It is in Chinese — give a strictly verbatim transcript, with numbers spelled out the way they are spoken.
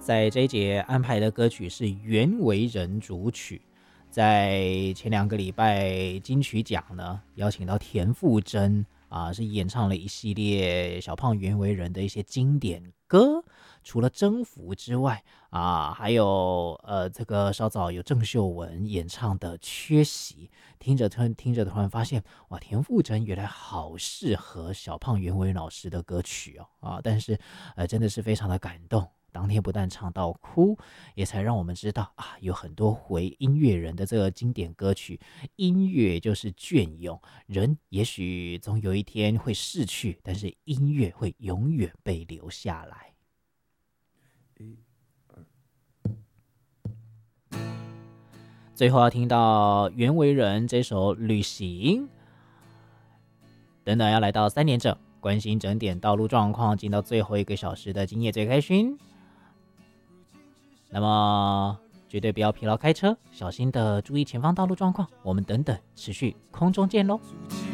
在这一节安排的歌曲是袁惟仁主曲。在前两个礼拜金曲奖呢，邀请到田馥甄啊，是演唱了一系列小胖袁惟仁的一些经典歌。除了征服之外啊，还有呃，这个稍早有郑秀文演唱的缺席，听着听听着突然发现，哇，田馥甄原来好适合小胖袁惟仁老师的歌曲哦啊，但是呃，真的是非常的感动。当天不但唱到哭，也才让我们知道啊，有很多回音乐人的这个经典歌曲，音乐就是隽永，人也许总有一天会逝去，但是音乐会永远被留下来。最后要听到袁惟仁这首《旅行》，等等要来到三点整，关心整点道路状况，进到最后一个小时的今夜最开心。那么绝对不要疲劳开车，小心的注意前方道路状况。我们等等持续空中见喽。